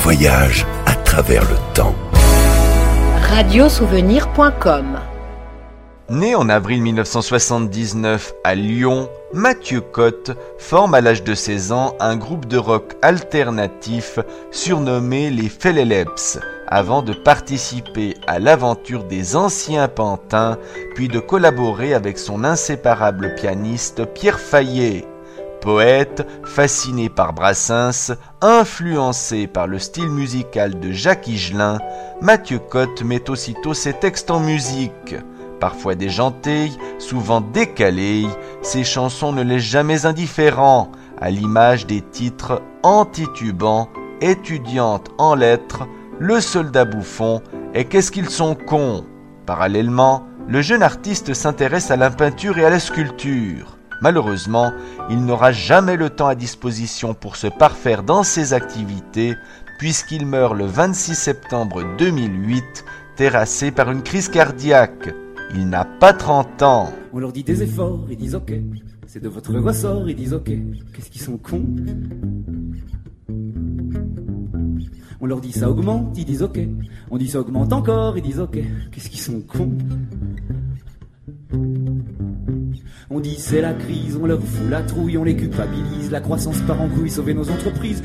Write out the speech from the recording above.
voyage à travers le temps. Radiosouvenir.com. Né en avril 1979 à Lyon, Mathieu Cot forme à l'âge de 16 ans un groupe de rock alternatif surnommé les Felleleps, avant de participer à l'aventure des Anciens Pantins, puis de collaborer avec son inséparable pianiste Pierre Fayet. Poète, fasciné par Brassens, influencé par le style musical de Jacques Higelin, Mathieu Cot met aussitôt ses textes en musique. Parfois déjantés, souvent décalés, ses chansons ne laissent jamais indifférent, à l'image des titres Antitubant, Étudiante en lettres, Le soldat bouffon et Qu'est-ce qu'ils sont cons. Parallèlement, le jeune artiste s'intéresse à la peinture et à la sculpture. Malheureusement, il n'aura jamais le temps à disposition pour se parfaire dans ses activités, puisqu'il meurt le 26 septembre 2008, terrassé par une crise cardiaque. Il n'a pas 30 ans. On leur dit des efforts, ils disent ok. C'est de votre ressort, ils disent ok. Qu'est-ce qu'ils sont cons. On leur dit ça augmente, ils disent ok. On dit ça augmente encore, ils disent ok. Qu'est-ce qu'ils sont cons. On dit c'est la crise, on leur fout la trouille, on les culpabilise. La croissance part en couille, sauver nos entreprises.